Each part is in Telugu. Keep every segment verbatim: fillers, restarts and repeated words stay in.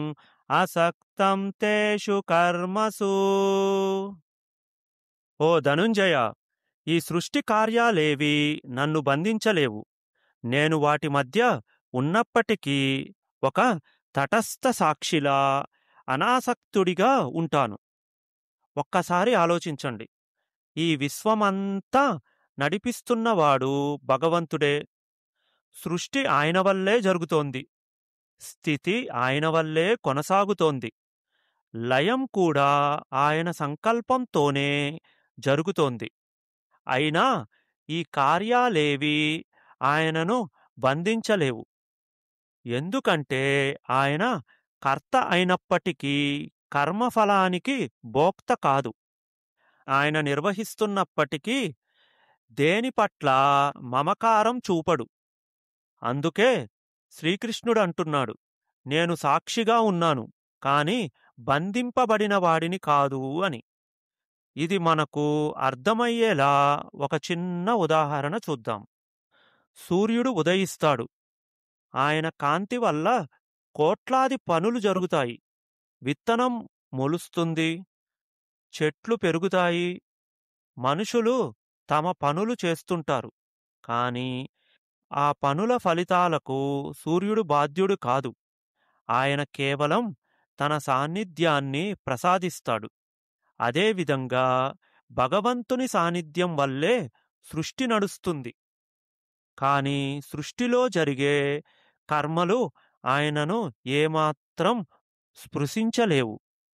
అసక్తం తేషు కర్మసు. ఓ ధనుంజయ, ఈ సృష్టి కార్యాలేవీ నన్ను బంధించలేవు. నేను వాటి మధ్య ఉన్నప్పటికీ ఒక తటస్థ సాక్షిలా అనాసక్తుడిగా ఉంటాను. ఒక్కసారి ఆలోచించండి. ఈ విశ్వమంతా నడిపిస్తున్నవాడు భగవంతుడే. సృష్టి ఆయన వల్లే జరుగుతోంది. స్థితి ఆయన వల్లే కొనసాగుతోంది. లయం కూడా ఆయన సంకల్పంతోనే జరుగుతోంది. అయినా ఈ కార్యాలేవీ ఆయనను బంధించలేవు. ఎందుకంటే ఆయన కర్త అయినప్పటికీ కర్మఫలానికి భోక్త కాదు. ఆయన నిర్వహిస్తున్నప్పటికీ దేని పట్ల మమకారం చూపడు. అందుకే శ్రీకృష్ణుడు అంటున్నాడు, నేను సాక్షిగా ఉన్నాను, కాని బంధింపబడిన వాడిని కాదు అని. ఇది మనకు అర్థమయ్యేలా ఒక చిన్న ఉదాహరణ చూద్దాం. సూర్యుడు ఉదయిస్తాడు. ఆయన కాంతి వల్ల కోట్లాది పనులు జరుగుతాయి. విత్తనం మొలుస్తుంది, చెట్లు పెరుగుతాయి, మనుషులు తమ పనులు చేస్తుంటారు. కానీ ఆ పనుల ఫలితాలకు సూర్యుడు బాధ్యుడు కాదు. ఆయన కేవలం తన సాన్నిధ్యాన్ని ప్రసాదిస్తాడు. అదేవిధంగా భగవంతుని సాన్నిధ్యం వల్లే సృష్టి నడుస్తుంది. కాని సృష్టిలో జరిగే కర్మలు ఆయనను ఏమాత్రం స్పృశించలేవు.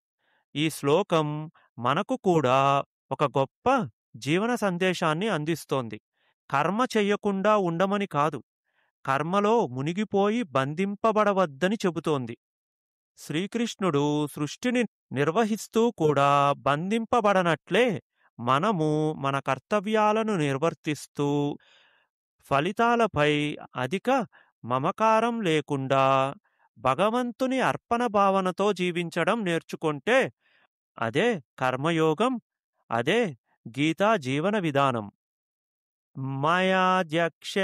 ఈ శ్లోకం మనకు కూడా ఒక గొప్ప జీవన సందేశాన్ని అందిస్తోంది. కర్మ చెయ్యకుండా ఉండమని కాదు, కర్మలో మునిగిపోయి బంధింపబడవద్దని చెబుతోంది. శ్రీకృష్ణుడు సృష్టిని నిర్వహిస్తూ కూడా బంధింపబడనట్లే మనము మన కర్తవ్యాలను నిర్వర్తిస్తూ ఫలితాలపై అధిక మమకారం లేకుండా భగవంతుని అర్పణ భావనతో జీవించడం నేర్చుకుంటే అదే కర్మయోగం, అదే గీతా జీవన విధానం. మయాధ్యక్ష